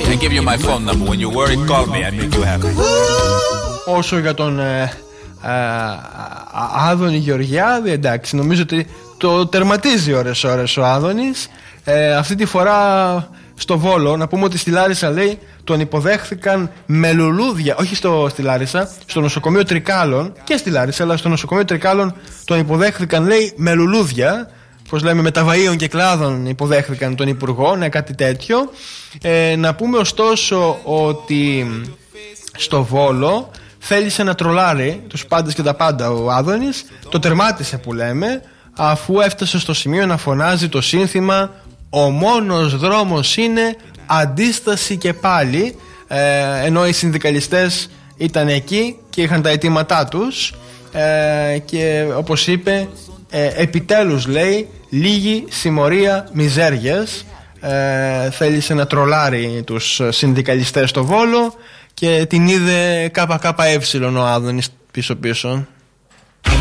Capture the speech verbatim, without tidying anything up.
And give you my phone number. When you're worried, call me. I make you happy. Όσο για τον ε, ε, Άδωνη Γεωργιάδη, εντάξει, νομίζω ότι το τερματίζει ώρες ώρες ο Άδωνης. ε, Αυτή τη φορά στο Βόλο, να πούμε ότι στη Λάρισα, λέει, τον υποδέχθηκαν με λουλούδια. Όχι στο, στη Λάρισα, στο νοσοκομείο Τρικάλων. Και στη Λάρισα, αλλά στο νοσοκομείο Τρικάλων τον υποδέχθηκαν, λέει, με λουλούδια. Πώς λέμε, με ταβαΐων και κλάδων υποδέχθηκαν τον υπουργό, ναι, κάτι τέτοιο. ε, Να πούμε ωστόσο ότι στο Βόλο θέλησε να τρολάρει τους πάντες και τα πάντα ο Άδωνης. Το τερμάτισε, που λέμε, αφού έφτασε στο σημείο να φωνάζει το σύνθημα «Ο μόνος δρόμος είναι αντίσταση και πάλι», ε, ενώ οι συνδικαλιστές ήταν εκεί και είχαν τα αιτήματά τους. ε, Και όπως είπε, ε, επιτέλους, λέει, λίγη συμμορία μιζέριες. ε, Θέλησε να τρολάρει τους συνδικαλιστές στο Βόλο και την είδε ΚΚΕ ο Άδωνης πίσω πίσω.